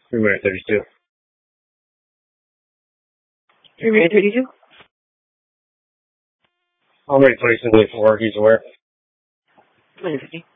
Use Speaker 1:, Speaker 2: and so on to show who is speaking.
Speaker 1: 3 minute 32.
Speaker 2: 3 minute 32?
Speaker 1: Already placed in the 4, he's aware.
Speaker 2: 250.